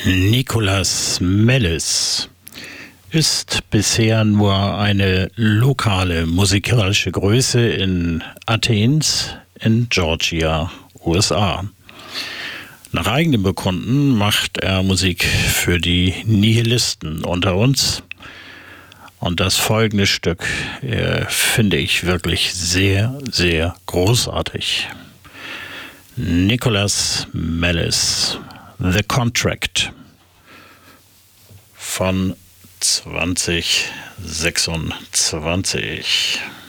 Nicolas Mellis ist bisher nur eine lokale musikalische Größe in Athens in Georgia, USA. Nach eigenem Bekunden macht er Musik für die Nihilisten unter uns. Und das folgende Stück finde ich wirklich sehr, sehr großartig. Nicolas Mellis, The Contract von 2026.